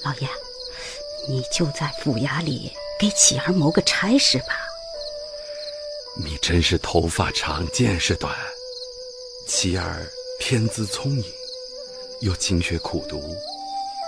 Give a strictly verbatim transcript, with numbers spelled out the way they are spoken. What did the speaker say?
老爷，你就在府衙里给启儿谋个差事吧。 你真是头发长见识短。启儿天资聪颖，又勤学苦读，